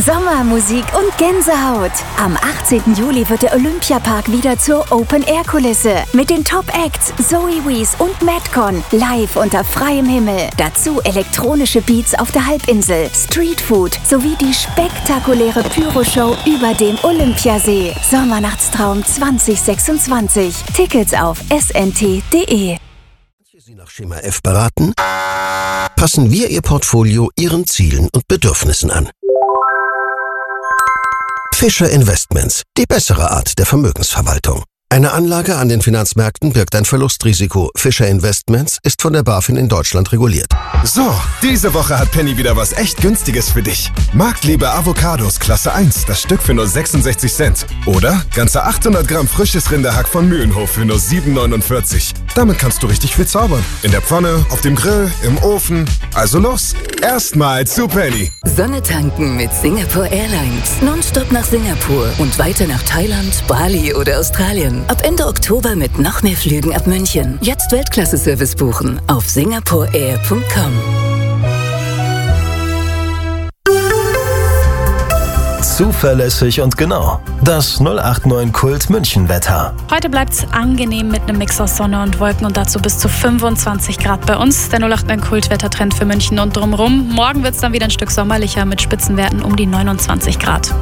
Sommermusik und Gänsehaut. Am 18. Juli wird der Olympiapark wieder zur Open-Air-Kulisse. Mit den Top-Acts Zoe Wees und Madcon live unter freiem Himmel. Dazu elektronische Beats auf der Halbinsel, Streetfood sowie die spektakuläre Pyro-Show über dem Olympiasee. Sommernachtstraum 2026. Tickets auf snt.de. Sie nach Schema F beraten? Passen wir Ihr Portfolio Ihren Zielen und Bedürfnissen an. Fischer Investments, die bessere Art der Vermögensverwaltung. Eine Anlage an den Finanzmärkten birgt ein Verlustrisiko. Fischer Investments ist von der BaFin in Deutschland reguliert. So, diese Woche hat Penny wieder was echt Günstiges für dich. Marktliebe Avocados Klasse 1, das Stück für nur 66 Cent. Oder ganze 800 Gramm frisches Rinderhack von Mühlenhof für nur 7,49. Damit kannst du richtig viel zaubern. In der Pfanne, auf dem Grill, im Ofen. Also los, erstmal zu Penny. Sonne tanken mit Singapore Airlines. Nonstop nach Singapur und weiter nach Thailand, Bali oder Australien. Ab Ende Oktober mit noch mehr Flügen ab München. Jetzt Weltklasse-Service buchen auf singaporeair.com. Zuverlässig und genau. Das 089 Kult München Wetter. Heute bleibt's angenehm mit einem Mix aus Sonne und Wolken und dazu bis zu 25 Grad bei uns. Der 089 Kult Wettertrend für München und drumherum. Morgen wird's dann wieder ein Stück sommerlicher mit Spitzenwerten um die 29 Grad.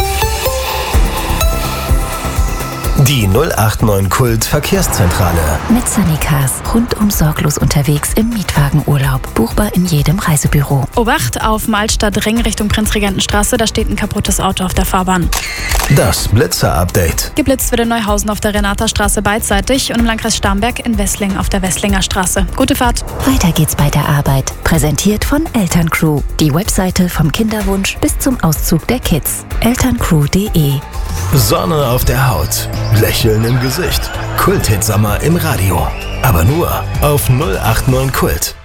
Die 089 Kult Verkehrszentrale. Mit Sunnycars. Rundum sorglos unterwegs im Mietwagenurlaub. Buchbar in jedem Reisebüro. Obacht auf dem Altstadt-Ring Richtung Prinzregentenstraße. Da steht ein kaputtes Auto auf der Fahrbahn. Das Blitzer-Update. Geblitzt wird in Neuhausen auf der Renata-Straße beidseitig und im Landkreis Starnberg in Wessling auf der Wesslinger Straße. Gute Fahrt. Weiter geht's bei der Arbeit. Präsentiert von Elterncrew. Die Webseite vom Kinderwunsch bis zum Auszug der Kids. elterncrew.de. Sonne auf der Haut. Lächeln im Gesicht. Kult-Hit-Sommer im Radio. Aber nur auf 089 Kult.